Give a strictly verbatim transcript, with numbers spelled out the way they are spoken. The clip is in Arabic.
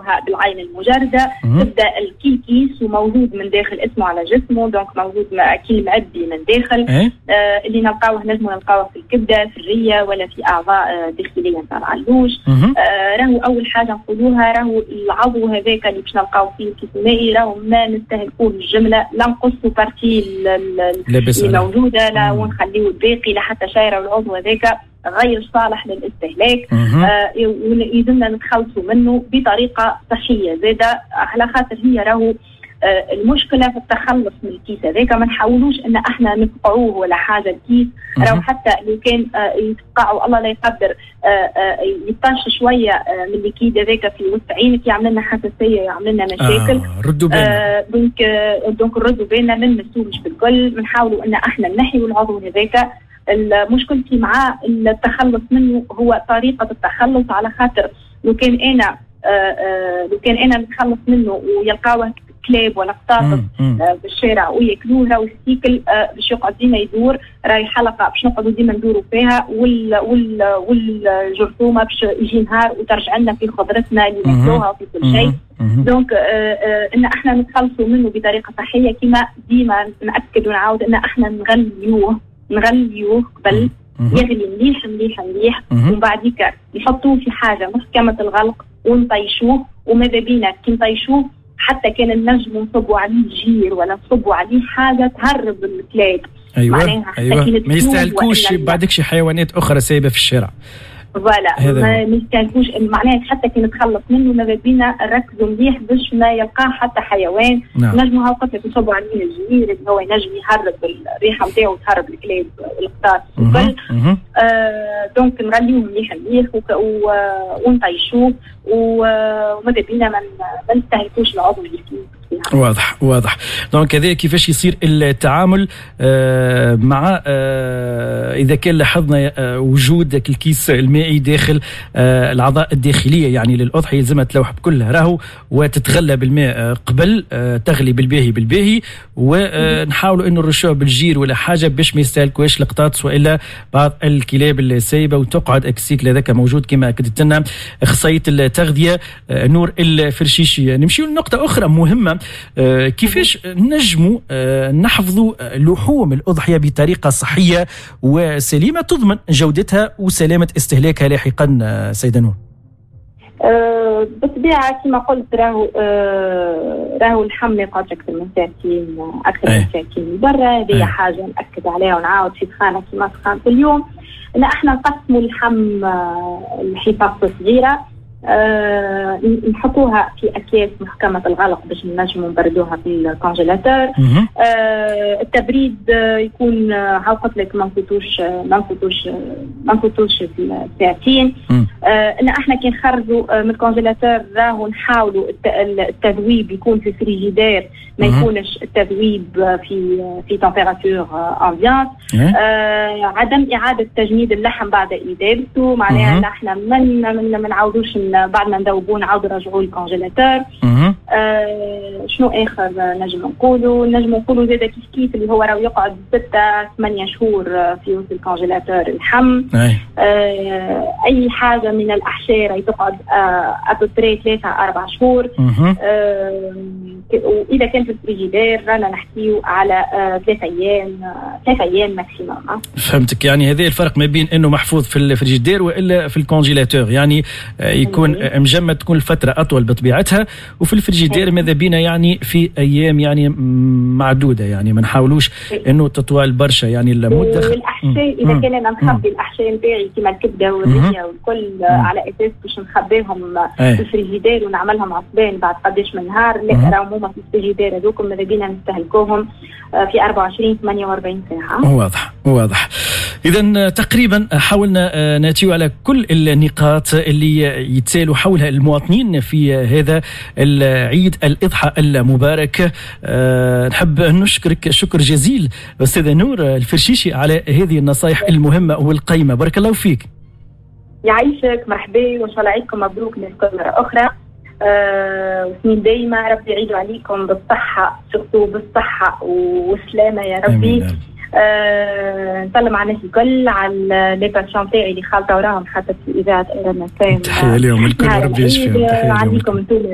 يبيعوها بالعين المجردة. تبدأ الكيكيس وموجود من داخل اسمه على جسمه، دونك موجود كيل معدي من داخل. آه اللي نلقاوه نجمو نلقاوه في الكبدة في الرية ولا في أعضاء داخلية نتاع العلوش. آه راهو أول حاجة نقولوها راهو العضو هذاك اللي باش نلقاو فيه الكيس المائي راهو ما نستهلكوه الجملة، لا نقصوا بارتي اللي موجودة لا ونخليه الباقي لا حتى شايرة، والعضو هذاك غير صالح للاستهلاك. آه يلزمنا نتخلصوا منه بطريقة صحية زادة، على خاطر هي راهو آه المشكلة في التخلص من الكيس هذاك. ما نحاولوش ان احنا نفقعوه ولا حاجة الكيس، راهو حتى لو كان آه يتفقعوا الله لا يقدر آه آه يطش شوية آه من الكيد هذاك في وسط عينك يعمل لنا حساسية يعمل لنا مشاكل. آه ردوا بالنا. آه دونك آه دونك نردوا بالنا من مسوش بالكل، بنحاولوا ان احنا نحيوا العضو هذاك. المشكلتي مع التخلص منه هو طريقة التخلص، على خاطر لو كان أنا آآ آآ لو كان أنا نتخلص منه ويلقاوه كلاب ولا قطاطف بالشارع وياكلوه راهو السيكل باش يقعد ديما يدور، راهي حلقة باش نقعدوا ديما ندوروا فيها، وال وال والجرثومة باش يجي نهار وترجع لنا في خضرتنا اللي ناكلوها وفي كل شيء. دونك ان احنا نتخلصوا منه بطريقة صحية كما ديما نأكد ونعاود ان احنا نغليوه نغليوه قبل يغلي مليح مليح مليح، ومن بعديك نحطوه في حاجة محكمة الغلق ونطيشوه. وماذا بينا كي نطيشوه حتى كان النجم نصبوا عليه جير ولا نصبوا عليه حاجة تهرب الكلاب. أيوة أيوة ما يستهلكوش بعدك شي حيوانات أخرى سايبة في الشارع. فوالا ما يستهلكوش، معناها حتى كي نتخلص منه ماذا بينا نركزوا مليح باش ما يلقاه حتى حيوان. نعم. نجموا هاو قلت لك نصبوا عليه الجير اللي هو ينجم يهرب الريحه نتاعو وتهرب الكلاب والقطاط والكل. آه دونك نغليوه مليح مليح ونطيشوه وماذا بينا ما نستهلكوش العضو اللي فيه. واضح واضح. دونك هذا كيفاش يصير التعامل آه مع آه اذا كان لاحظنا آه وجود الكيس المائي داخل آه الأعضاء الداخلية يعني للأضحية، يلزمها تلوح بكلها راهو وتتغلى بالماء آه قبل آه تغلي بالباهي بالباهي، ونحاولوا انه نرشوها بالجير ولا حاجة باش ما يستهلكوش القطاط والا بعض الكلاب السايبة، وتقعد السيكل هذاك موجود كما اكدت لنا اخصائية التغذية آه نور الفرشيشي. نمشي لنقطة أخرى مهمة، آه كيفاش نجموا آه نحفظوا لحوم الأضحية بطريقة صحية وسليمة تضمن جودتها وسلامة استهلاكها لاحقا آه سيدة نور؟ أه بالطبيعة كما قلت راهو أه راهو اللحم يقعد أكثر من ساعتين أكثر أيه. من ساعتين برا. هذه أيه. حاجة نأكد عليها ونعاود في سخانة كما سخانة اليوم، إن إحنا نقسموا اللحم أه الحفاظ صغيرة، أه نحطوها في أكياس محكمة الغلق باش نجموا نبردوها في الكونجيلاتور. أه التبريد يكون هاو قلت لك ما نفوتوش ما نفوتوش ما نفوتوش في ساعتين. أه ان احنا كي نخرجوا من الكونجيلاتور راهو نحاولوا التذويب يكون في فريجيدير، ما يكونش التذويب في في تمبيراتور امبيانت. أه عدم اعاده تجميد اللحم بعد اذابته، معناها ان احنا ما نعاودوش بعد ما نذوبوه نعاودوا نرجعوه للكونجيلاتور. آه شنو اخر نجم نقولوا؟ نجم نقولوا زاده كيف كيف اللي هو راهو يقعد ستة ثمانية شهور في وسط الكونجيلاتور اللحم. آه اي حاجه من الاحشاء راهي تقعد ابوبري ثلاثة أربع شهور. آه واذا كان في الفريجيدير رانا نحكيو على آه ثلاثة ايام آه ثلاثة ايام ماكسيموم. فهمتك، يعني هذا الفرق ما بين انه محفوظ في الفريجيدير والا في الكونجيلاتور، يعني آه يكون مجمد تكون الفتره اطول بطبيعتها، وفي الفريجيدير ماذا بينا يعني في ايام يعني معدوده، يعني ما نحاولوش انه تطول برشا يعني المده. والاحشاء اذا كان انا نخبي الاحشاء نتاعي كما الكبده والريه والكل مم. على اساس باش نخبيهم في الفريجيدير ونعملهم عصبان بعد قداش من نهار، لا راهم هما في الفريجيدير هذوكم ماذا بينا نستهلكوهم في أربعة وعشرين ثمانية وأربعين ساعه. واضح واضح. اذا تقريبا حاولنا ناتيو على كل النقاط اللي يتسالوا حولها المواطنين في هذا العيد الإضحى المبارك. أه نحب نشكرك شكر جزيل أستاذة نور الفرشيشي على هذه النصائح المهمة والقيمة، بارك الله فيك. يعيشك، مرحبا، وإن شاء الله عيدكم مبروك لكم مرة أخرى. أه وسنين دايما ربي يعيدوا عليكم بالصحة، سورتو بالصحة والسلامة يا ربي. أه نسلم على الناس الكل، على لي باسيون تاعي اللي خالطه وراهم حتى في اذاعه ايران. تحيه اليوم الكل، ربي يشفيهم. تحيه عليكم انتم.